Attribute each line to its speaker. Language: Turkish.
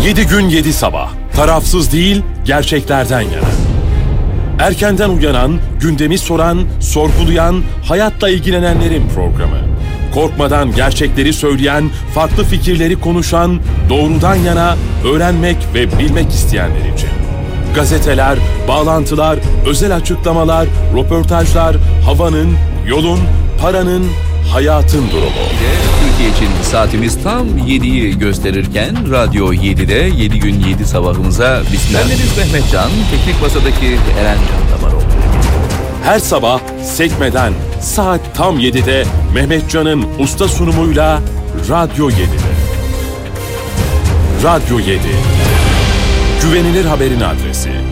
Speaker 1: 7 gün 7 sabah. Tarafsız değil, gerçeklerden yana. Erkenden uyanan, gündemi soran, sorgulayan, hayatla ilgilenenlerin programı. Korkmadan gerçekleri söyleyen, farklı fikirleri konuşan, doğrudan yana öğrenmek ve bilmek isteyenler için. Gazeteler, bağlantılar, özel açıklamalar, röportajlar, havanın, yolun, paranın, hayatın durumu.
Speaker 2: Türkiye için saatimiz tam 7'yi gösterirken Radyo 7'de 7 gün 7 sabahımıza bismillah. Bendeniz Mehmet Can, teknik masadaki Eren Can Damaroğlu.
Speaker 1: Her sabah sekmeden saat tam 7'de Mehmet Can'ın usta sunumuyla Radyo 7'de. Radyo 7. Güvenilir haberin adresi.